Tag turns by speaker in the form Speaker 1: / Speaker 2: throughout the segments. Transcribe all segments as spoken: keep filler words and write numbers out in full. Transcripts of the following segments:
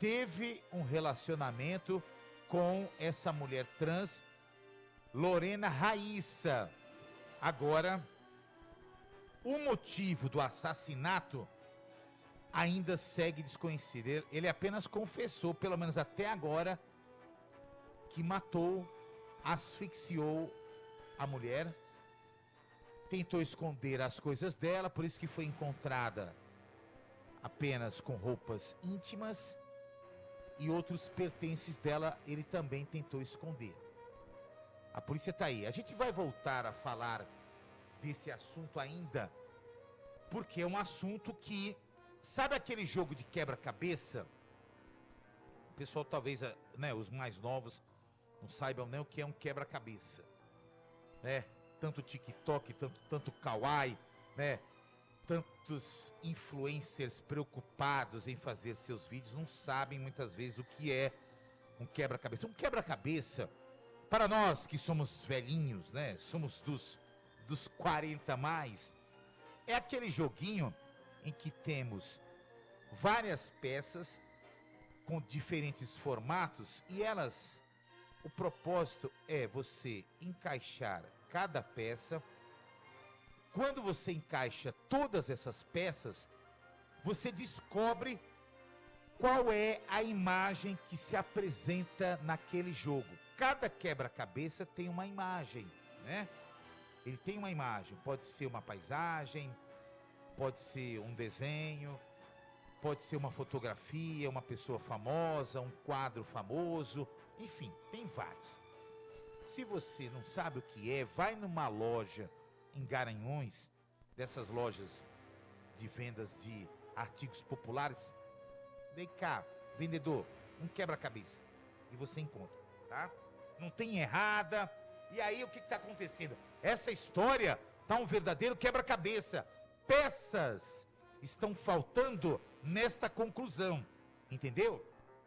Speaker 1: teve um relacionamento com essa mulher trans, Lorena Raíssa. Agora, o motivo do assassinato ainda segue desconhecido. Ele, ele apenas confessou, pelo menos até agora, que matou, asfixiou a mulher, tentou esconder as coisas dela, por isso que foi encontrada apenas com roupas íntimas e outros pertences dela ele também tentou esconder. A polícia tá aí. A gente vai voltar a falar desse assunto ainda, porque é um assunto que, sabe aquele jogo de quebra-cabeça? O pessoal talvez, né, os mais novos não saibam nem o que é um quebra-cabeça, né? Tanto TikTok, tanto, tanto Kawaii, né? Tantos influencers preocupados em fazer seus vídeos não sabem muitas vezes o que é um quebra-cabeça. Um quebra-cabeça, para nós que somos velhinhos, né? Somos dos, dos quarenta mais, é aquele joguinho em que temos várias peças com diferentes formatos e elas, o propósito é você encaixar cada peça. Quando você encaixa todas essas peças, você descobre qual é a imagem que se apresenta naquele jogo. Cada quebra-cabeça tem uma imagem, né? Ele tem uma imagem, pode ser uma paisagem, pode ser um desenho, pode ser uma fotografia, uma pessoa famosa, um quadro famoso, enfim, tem vários. Se você não sabe o que é, vai numa loja em Garanhuns, dessas lojas de vendas de artigos populares. Vem cá, vendedor, um quebra-cabeça. E você encontra, tá? Não tem errada. E aí o que está acontecendo? Essa história tá um verdadeiro quebra-cabeça. Peças estão faltando nesta conclusão, entendeu?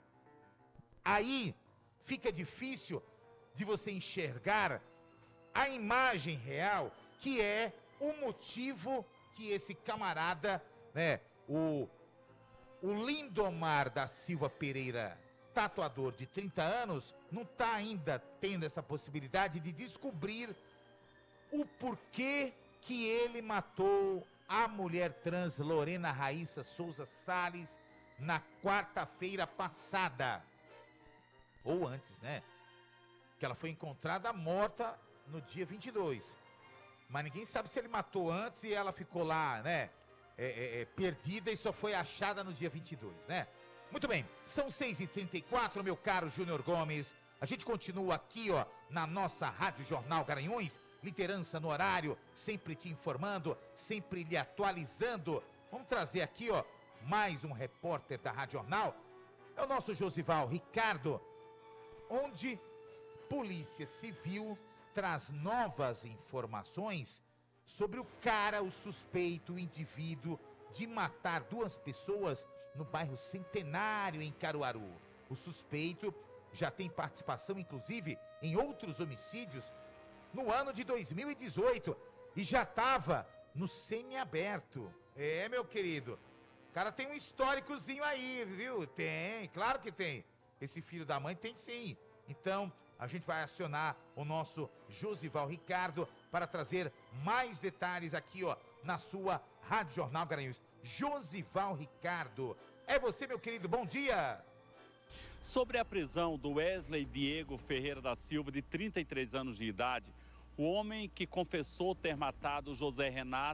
Speaker 1: Aí fica difícil de você enxergar a imagem real, que é o motivo que esse camarada, né, o, o Lindomar da Silva Pereira, tatuador de trinta anos, não está ainda tendo essa possibilidade de descobrir o porquê que ele matou a mulher trans Lorena Raíssa Souza Salles na quarta-feira passada. Ou antes, né? Que ela foi encontrada morta no dia vinte e dois. Mas ninguém sabe se ele matou antes e ela ficou lá, né? É, é, é, perdida e só foi achada no dia vinte e dois, né? Muito bem, são seis e trinta e quatro, meu caro Júnior Gomes. A gente continua aqui, ó, na nossa Rádio Jornal Garanhuns. Liderança no horário, sempre te informando, sempre lhe atualizando. Vamos trazer aqui, ó, mais um repórter da Rádio Jornal. É o nosso Josival Ricardo, onde Polícia Civil traz novas informações sobre o cara, o suspeito, o indivíduo de matar duas pessoas no bairro Centenário, em Caruaru. O suspeito já tem participação, inclusive, em outros homicídios no ano de dois mil e dezoito e já estava no semiaberto. É, meu querido, o cara tem um históricozinho aí, viu? Tem, claro que tem. Esse filho da mãe tem sim. Então, a gente vai acionar o nosso Josival Ricardo para trazer mais detalhes aqui, ó, na sua Rádio Jornal Garanhuns. Josival Ricardo, é você, meu querido, bom dia!
Speaker 2: Sobre a prisão do Wesley Diego Ferreira da Silva, de trinta e três anos de idade, o homem que confessou ter matado José Renato